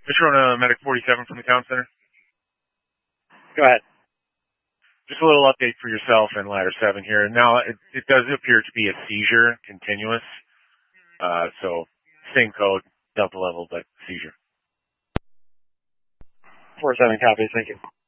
Patrona Medic 47 from the Town Center. Go ahead. Just a little update for yourself and Ladder 7 here. Now, it does appear to be a seizure, continuous. So, same code, Delta level, but seizure. 47 copies, thank you.